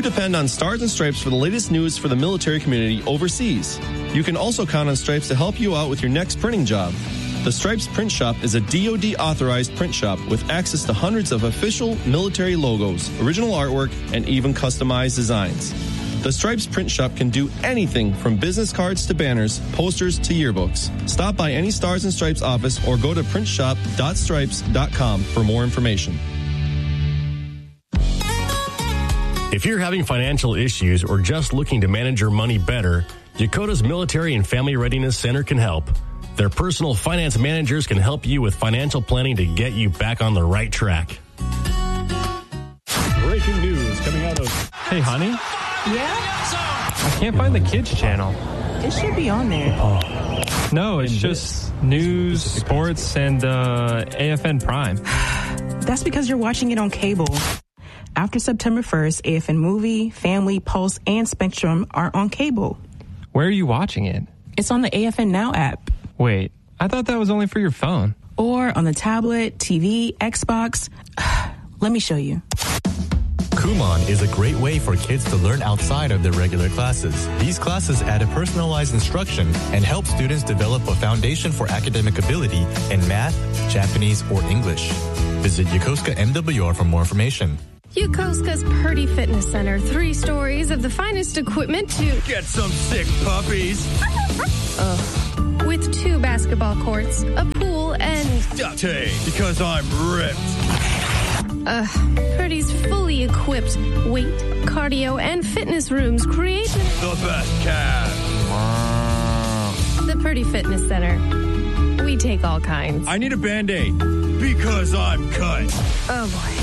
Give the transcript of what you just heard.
depend on Stars and Stripes for the latest news for the military community overseas. You can also count on Stripes to help you out with your next printing job. The Stripes Print Shop is a DoD-authorized print shop with access to hundreds of official military logos, original artwork, and even customized designs. The Stripes Print Shop can do anything from business cards to banners, posters to yearbooks. Stop by any Stars and Stripes office or go to printshop.stripes.com for more information. If you're having financial issues or just looking to manage your money better, Yakota's Military and Family Readiness Center can help. Their personal finance managers can help you with financial planning to get you back on the right track. Breaking news coming out of... Hey, honey? Yeah? I can't find the kids channel. It should be on there. Oh. No, it's just news, sports, and AFN Prime. That's because you're watching it on cable. After September 1st, AFN Movie, Family, Pulse, and Spectrum are on cable. Where are you watching it? It's on the AFN Now app. Wait, I thought that was only for your phone. Or on the tablet, TV, Xbox. Let me show you. Kumon is a great way for kids to learn outside of their regular classes. These classes add a personalized instruction and help students develop a foundation for academic ability in math, Japanese, or English. Visit Yokosuka MWR for more information. Yokosuka's Purdy Fitness Center. 3 stories of the finest equipment to get some sick puppies. With 2 basketball courts, a pool, and because I'm ripped. Purdy's fully equipped weight, cardio, and fitness rooms create the best calves. The Purdy Fitness Center. We take all kinds. I need a Band-Aid because I'm cut. Oh boy.